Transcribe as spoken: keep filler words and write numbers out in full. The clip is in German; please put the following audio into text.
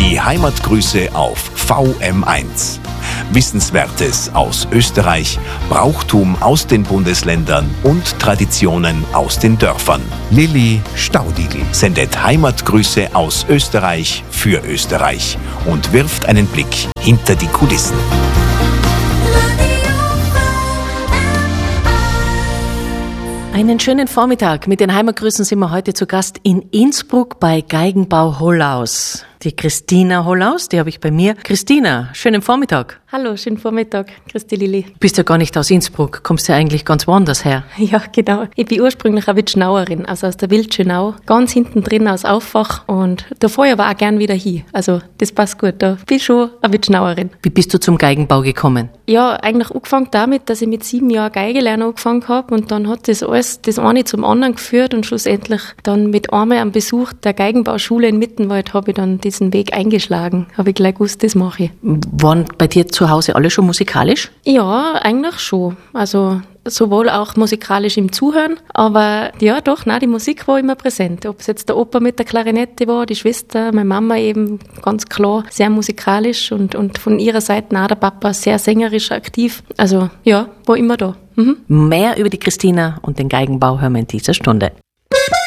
Die Heimatgrüße auf V M eins. Wissenswertes aus Österreich, Brauchtum aus den Bundesländern und Traditionen aus den Dörfern. Lilly Staudigl sendet Heimatgrüße aus Österreich für Österreich und wirft einen Blick hinter die Kulissen. Einen schönen Vormittag. Mit den Heimatgrüßen sind wir heute zu Gast in Innsbruck bei Geigenbau Hollaus. Die Christina Hollaus, die habe ich bei mir. Christina, schönen Vormittag. Hallo, schönen Vormittag. Grüß dich, Lilly. Du bist ja gar nicht aus Innsbruck, kommst ja eigentlich ganz woanders her. Ja, genau. Ich bin ursprünglich eine Witschnauerin, also aus der Wildschönau. Ganz hinten drin aus Auffach und da fahre ich aber auch gern wieder hin. Also das passt gut, da bin ich schon eine Witschnauerin. Wie bist du zum Geigenbau gekommen? Ja, eigentlich angefangen damit, dass ich mit sieben Jahren Geige lernen angefangen habe und dann hat das alles das eine zum anderen geführt und schlussendlich dann mit einmal am Besuch der Geigenbauschule in Mittenwald habe ich dann diesen Weg eingeschlagen. Habe ich gleich gewusst, das mache ich. Waren bei dir zu Hause alle schon musikalisch? Ja, eigentlich schon. Also sowohl auch musikalisch im Zuhören, aber ja doch, nein, die Musik war immer präsent. Ob es jetzt der Opa mit der Klarinette war, die Schwester, meine Mama eben ganz klar sehr musikalisch und, und von ihrer Seite auch der Papa sehr sängerisch aktiv. Also ja, war immer da. Mhm. Mehr über die Christina und den Geigenbau hören wir in dieser Stunde.